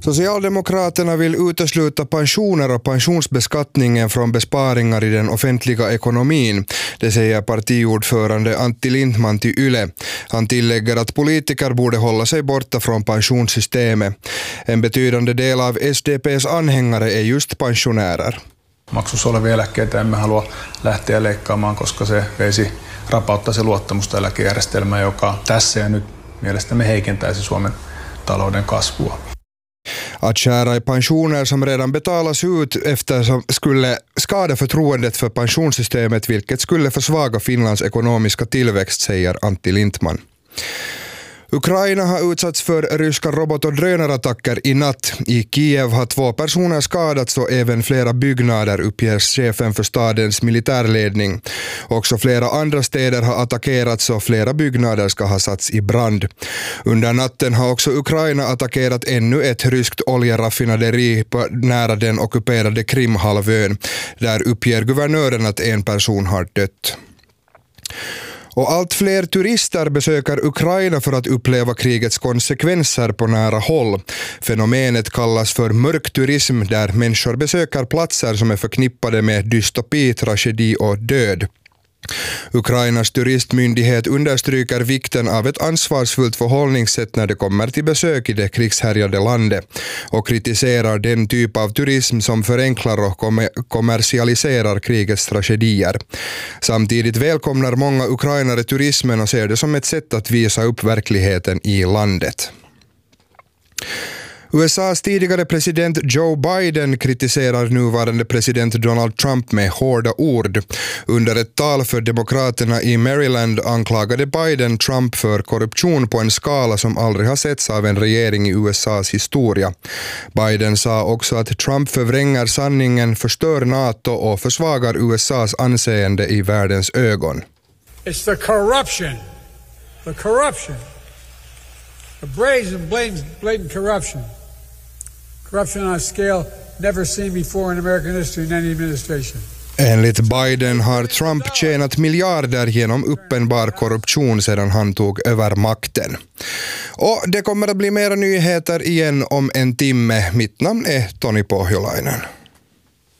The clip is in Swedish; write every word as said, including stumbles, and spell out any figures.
Socialdemokraterna vill utesluta pensioner och pensionsbeskattningen från besparingar i den offentliga ekonomin. Det säger partiordförande Antti Lindman till Yle. Han tillägger att politiker borde hålla sig borta från pensionssystemet. En betydande del av S D P:s anhängare är just pensionärer. Maksussa olevia eläkkeitä emme halua lähteä leikkaamaan, koska se veisi rapauttaisi luottamusta eläkejärjestelmään, joka tässä ja nyt mielestämme heikentäisi Suomen talouden kasvua. Att skära i pensioner som redan betalas ut eftersom skulle skada förtroendet för pensionssystemet, vilket skulle försvaga Finlands ekonomiska tillväxt, säger Antti Lindman. Ukraina har utsatts för ryska robot- och drönarattacker i natt. I Kiev har två personer skadats och även flera byggnader, uppger chefen för stadens militärledning. Också flera andra städer har attackerats och flera byggnader ska ha satts i brand. Under natten har också Ukraina attackerat ännu ett ryskt oljeraffinaderi nära den ockuperade Krimhalvön. Där uppger guvernören att en person har dött. Och allt fler turister besöker Ukraina för att uppleva krigets konsekvenser på nära håll. Fenomenet kallas för mörkturism, där människor besöker platser som är förknippade med dystopi, tragedi och död. Ukrainas turistmyndighet understryker vikten av ett ansvarsfullt förhållningssätt när det kommer till besök i det krigshärjade landet och kritiserar den typ av turism som förenklar och kommersialiserar krigets tragedier. Samtidigt välkomnar många ukrainare turismen och ser det som ett sätt att visa upp verkligheten i landet. U S A:s tidigare president Joe Biden kritiserar nuvarande president Donald Trump med hårda ord. Under ett tal för demokraterna i Maryland anklagade Biden Trump för korruption på en skala som aldrig har setts av en regering i U S A:s historia. Biden sa också att Trump förvränger sanningen, förstör NATO och försvagar U S A:s anseende i världens ögon. It's the corruption. The corruption. The brazen, blatant, blatant corruption. Corruption on a scale never seen before in American history in any administration. Enligt Biden har Trump tjänat miljarder genom uppenbar korruption sedan han tog över makten. Och det kommer att bli mera nyheter igen om en timme. Mitt namn är Toni Pohjolainen.